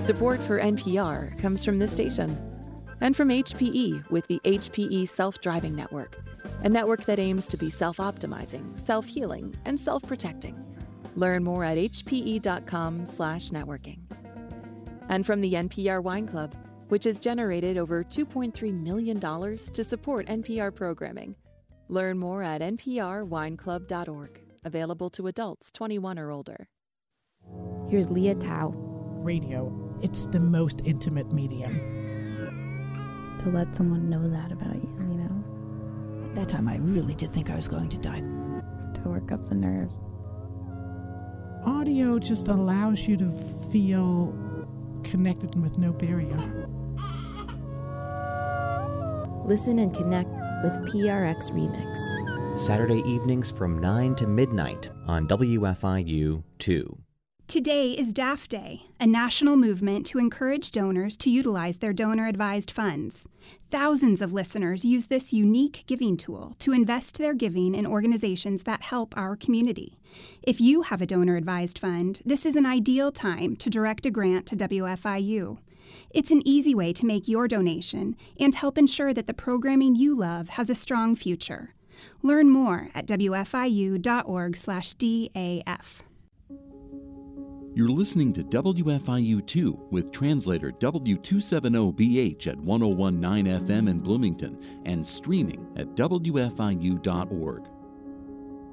Support for NPR comes from this station and from HPE with the HPE Self-Driving Network, a network that aims to be self-optimizing, self-healing, and self-protecting. Learn more at hpe.com/networking. And from the NPR Wine Club, which has generated over $2.3 million to support NPR programming. Learn more at nprwineclub.org. Available to adults 21 or older. Here's Leah Tao. Radio, it's the most intimate medium. To let someone know that about you, you know? At that time, I really did think I was going to die. To work up the nerve. Audio just allows you to feel connected with no barrier. Listen and connect with PRX Remix. Saturday evenings from 9 to midnight on WFIU 2. Today is DAF Day, a national movement to encourage donors to utilize their donor-advised funds. Thousands of listeners use this unique giving tool to invest their giving in organizations that help our community. If you have a donor-advised fund, this is an ideal time to direct a grant to WFIU. It's an easy way to make your donation and help ensure that the programming you love has a strong future. Learn more at wfiu.org/DAF. You're listening to WFIU2 with translator W270BH at 1019 FM in Bloomington and streaming at WFIU.org.